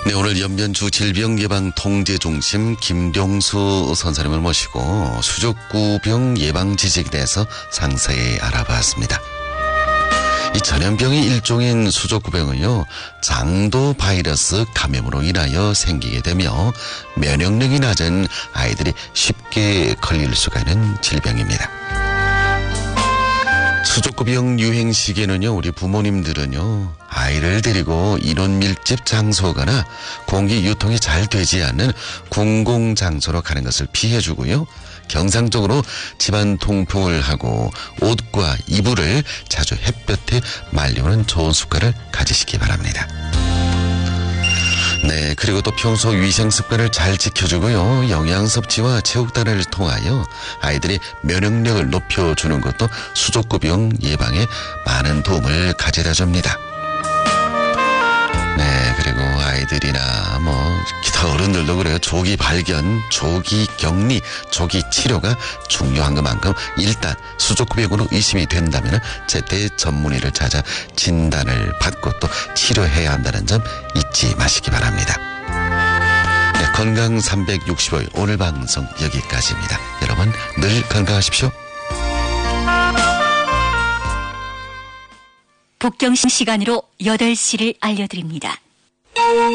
네, 오늘 연변주 질병예방통제중심 김동수 선생님을 모시고 수족구병 예방 지식에 대해서 상세히 알아봤습니다. 이 전염병의 일종인 수족구병은요, 장도 바이러스 감염으로 인하여 생기게 되며 면역력이 낮은 아이들이 쉽게 걸릴 수가 있는 질병입니다. 수족구병 유행 시기에는요, 우리 부모님들은요, 아이를 데리고 인원 밀집 장소거나 공기 유통이 잘 되지 않는 공공장소로 가는 것을 피해주고요. 경상적으로 집안 통풍을 하고 옷과 이불을 자주 햇볕에 말리는 좋은 습관을 가지시기 바랍니다. 네, 그리고 또 평소 위생 습관을 잘 지켜주고요. 영양 섭취와 체육단을 통하여 아이들의 면역력을 높여주는 것도 수족구병 예방에 많은 도움을 가져다 줍니다. 네, 그리고 아이들이나 기타 어른들도 그래요. 조기 발견, 조기 격리, 조기 치료가 중요한 것만큼 일단 수족구병으로 의심이 된다면 제때 전문의를 찾아 진단을 받고 또 치료해야 한다는 점 잊지 마시기 바랍니다. 네, 건강 365일 오늘 방송 여기까지입니다. 여러분 늘 건강하십시오. 북경신 시간으로 8시를 알려드립니다.